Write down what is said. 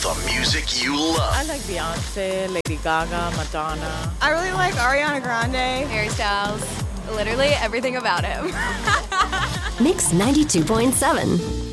The music you love. I like Beyonce, Lady Gaga, Madonna. I really like Ariana Grande. Harry Styles. Literally everything about him. Mix 92.7.